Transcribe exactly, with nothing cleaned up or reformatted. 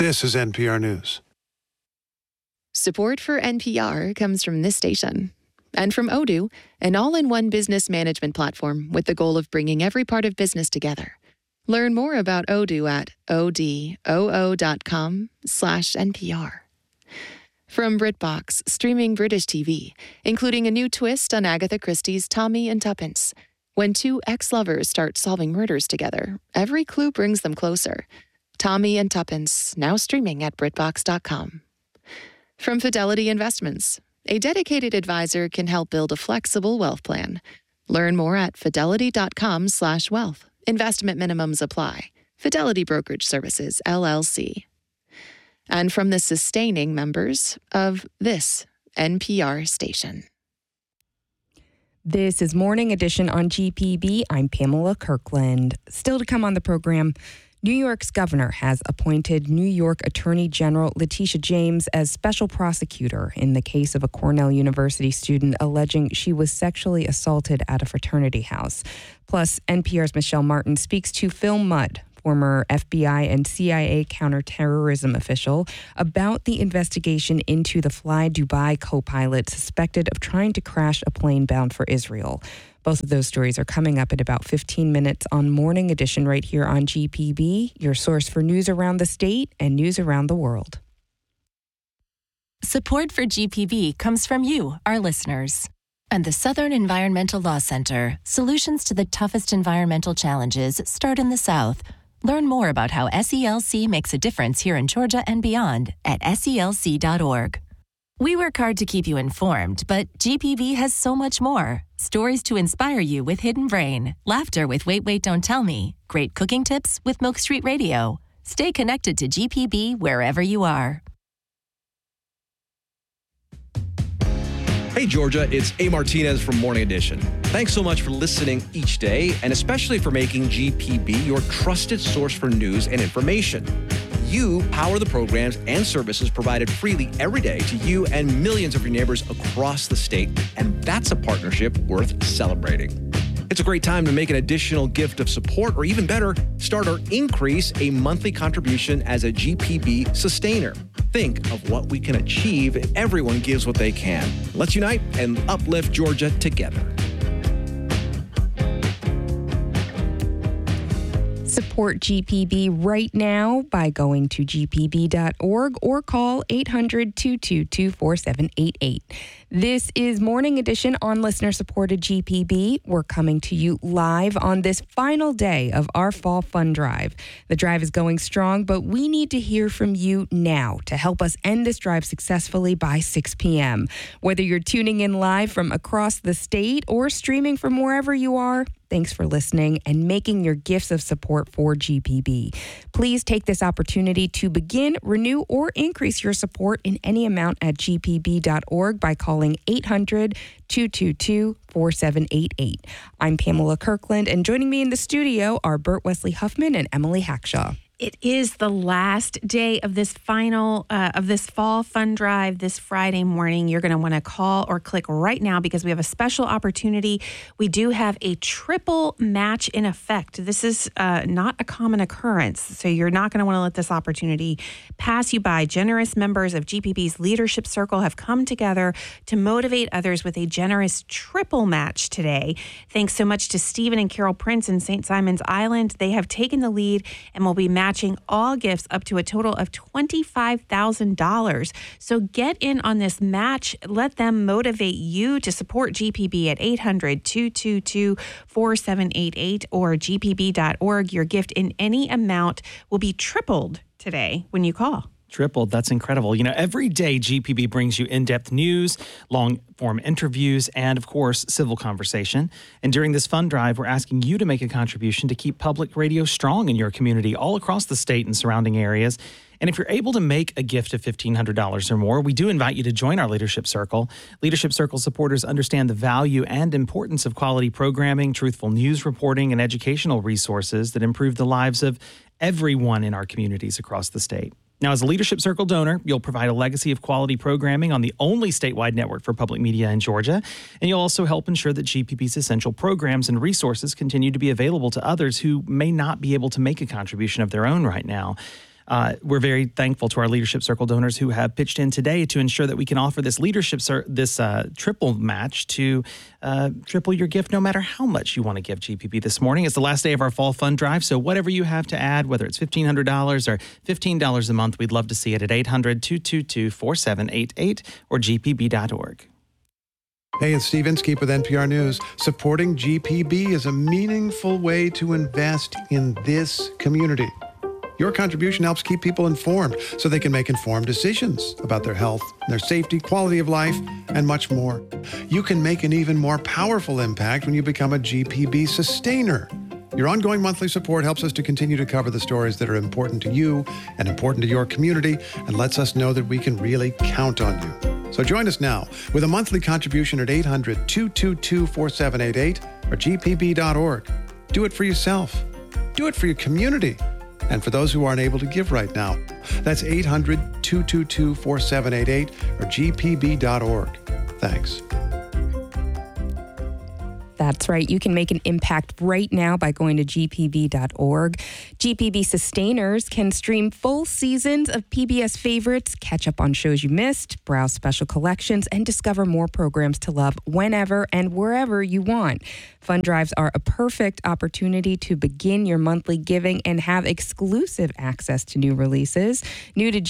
This is N P R News. Support for N P R comes from this station and from Odoo, an all-in-one business management platform with the goal of bringing every part of business together. Learn more about Odoo at odoo.com slash NPR. From BritBox, streaming British T V, including a new twist on Agatha Christie's Tommy and Tuppence. When two ex-lovers start solving murders together, every clue brings them closer. Tommy and Tuppence, now streaming at BritBox dot com. From Fidelity Investments, a dedicated advisor can help build a flexible wealth plan. Learn more at fidelity.com slash wealth. Investment minimums apply. Fidelity Brokerage Services, L L C. And from the sustaining members of this N P R station. This is Morning Edition on G P B. I'm Pamela Kirkland. Still to come on the program, New York's governor has appointed New York Attorney General Letitia James as special prosecutor in the case of a Cornell University student alleging she was sexually assaulted at a fraternity house. Plus, N P R's Michelle Martin speaks to Phil Mudd, former F B I and C I A counterterrorism official, about the investigation into the Fly Dubai co-pilot suspected of trying to crash a plane bound for Israel. Both of those stories are coming up in about fifteen minutes on Morning Edition right here on G P B, your source for news around the state and news around the world. Support for G P B comes from you, our listeners. And the Southern Environmental Law Center, solutions to the toughest environmental challenges start in the South. Learn more about how S E L C makes a difference here in Georgia and beyond at S E L C dot org. We work hard to keep you informed, but G P B has so much more. Stories to inspire you with Hidden Brain, laughter with Wait, Wait, Don't Tell Me, great cooking tips with Milk Street Radio. Stay connected to G P B wherever you are. Hey Georgia, it's A. Martinez from Morning Edition. Thanks so much for listening each day, and especially for making G P B your trusted source for news and information. You power the programs and services provided freely every day to you and millions of your neighbors across the state, and that's a partnership worth celebrating. It's a great time to make an additional gift of support, or even better, start or increase a monthly contribution as a G P B sustainer. Think of what we can achieve if everyone gives what they can. Let's unite and uplift Georgia together. Support G P B right now by going to G P B dot org or call eight hundred, two two two, four seven eight eight. This is Morning Edition on listener-supported G P B. We're coming to you live on this final day of our Fall Fun Drive. The drive is going strong, but we need to hear from you now to help us end this drive successfully by six p.m. Whether you're tuning in live from across the state or streaming from wherever you are, thanks for listening and making your gifts of support for G P B. Please take this opportunity to begin, renew, or increase your support in any amount at G P B dot org by calling eight hundred, two two two, four seven eight eight. I'm Pamela Kirkland, and joining me in the studio are Bert Wesley Huffman and Emily Hackshaw. It is the last day of this final, uh, of this Fall Fun Drive this Friday morning. You're going to want to call or click right now because we have a special opportunity. We do have a triple match in effect. This is uh, not a common occurrence, so you're not going to want to let this opportunity pass you by. Generous members of G P B's Leadership Circle have come together to motivate others with a generous triple match today. Thanks so much to Stephen and Carol Prince in Saint Simon's Island. They have taken the lead and will be matching all gifts up to a total of twenty-five thousand dollars. So get in on this match. Let them motivate you to support G P B at eight hundred, two two two, four seven eight eight or G P B dot org. Your gift in any amount will be tripled today when you call. Tripled. That's incredible. You know, every day G P B brings you in-depth news, long-form interviews, and, of course, civil conversation. And during this fund drive, we're asking you to make a contribution to keep public radio strong in your community all across the state and surrounding areas. And if you're able to make a gift of fifteen hundred dollars or more, we do invite you to join our Leadership Circle. Leadership Circle supporters understand the value and importance of quality programming, truthful news reporting, and educational resources that improve the lives of everyone in our communities across the state. Now, as a Leadership Circle donor, you'll provide a legacy of quality programming on the only statewide network for public media in Georgia, and you'll also help ensure that G P B's essential programs and resources continue to be available to others who may not be able to make a contribution of their own right now. Uh, we're very thankful to our Leadership Circle donors who have pitched in today to ensure that we can offer this leadership cir- this uh, triple match to uh, triple your gift no matter how much you want to give G P B this morning. It's the last day of our fall fund drive, so whatever you have to add, whether it's fifteen hundred dollars or fifteen dollars a month, we'd love to see it at eight hundred, two two two, four seven eight eight or g p b dot org. Hey, it's Steve Inskeep with N P R News. Supporting G P B is a meaningful way to invest in this community. Your contribution helps keep people informed so they can make informed decisions about their health, their safety, quality of life, and much more. You can make an even more powerful impact when you become a G P B sustainer. Your ongoing monthly support helps us to continue to cover the stories that are important to you and important to your community and lets us know that we can really count on you. So join us now with a monthly contribution at eight hundred, two two two, four seven eight eight or g p b dot org. Do it for yourself. Do it for your community. And for those who aren't able to give right now, that's eight hundred, two two two, four seven eight eight or g p b dot org. Thanks. That's right. You can make an impact right now by going to g p b dot org. G P B sustainers can stream full seasons of P B S favorites, catch up on shows you missed, browse special collections, and discover more programs to love whenever and wherever you want. Fund drives are a perfect opportunity to begin your monthly giving and have exclusive access to new releases. New to